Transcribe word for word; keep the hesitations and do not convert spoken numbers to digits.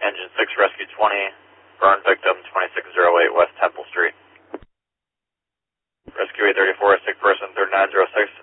Engine six, Rescue twenty, burn victim twenty-six oh eight West Temple Street. Rescue eight thirty-four, sick person thirty-nine oh six,